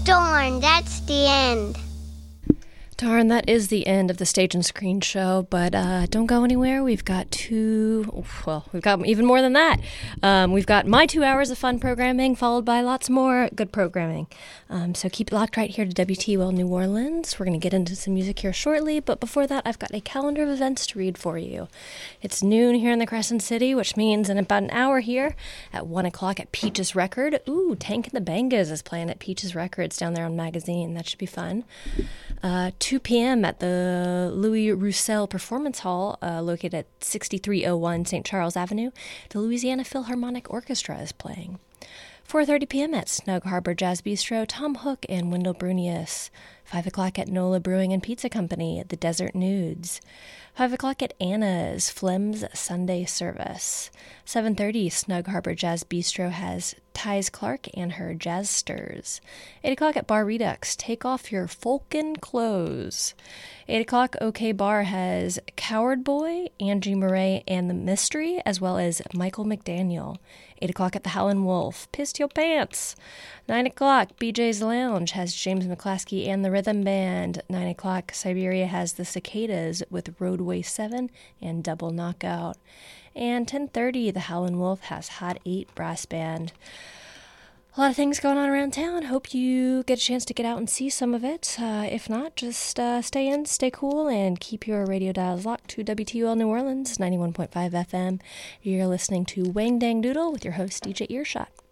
Darn, that's the end. Darn, that is the end of the Stage and Screen show, but don't go anywhere. We've got we've got even more than that. We've got my 2 hours of fun programming, followed by lots more good programming. So keep it locked right here to WTUL New Orleans. We're going to get into some music here shortly, but before that, I've got a calendar of events to read for you. It's noon here in the Crescent City, which means in about an hour here at 1 o'clock at Peaches Record. Ooh, Tank and the Bangas is playing at Peaches Records down there on Magazine. That should be fun. 2 p.m. at the Louis Roussel Performance Hall, located at 6301 St. Charles Avenue, the Louisiana Philharmonic Orchestra is playing. 4:30 p.m. at Snug Harbor Jazz Bistro, Tom Hook and Wendell Brunius. 5 o'clock at NOLA Brewing and Pizza Company at the Desert Nudes. 5 o'clock at Anna's Flem's Sunday Service. 7:30, Snug Harbor Jazz Bistro has Tyz Clark and her Jazz Stirs. 8 o'clock at Bar Redux, take off your folkin' clothes. 8 o'clock, OK Bar has Coward Boy, Angie Murray, and The Mystery, as well as Michael McDaniel. 8 o'clock at the Howlin' Wolf, Pissed Your Pants. 9 o'clock, BJ's Lounge has James McClaskey and the Rhythm Band. 9 o'clock, Siberia has the Cicadas with Roadway 7 and Double Knockout. And 10:30, the Howlin' Wolf has Hot 8 Brass Band. A lot of things going on around town. Hope you get a chance to get out and see some of it. If not, just stay in, stay cool, and keep your radio dials locked to WTUL New Orleans, 91.5 FM. You're listening to Wang Dang Doodle with your host, DJ Earshot.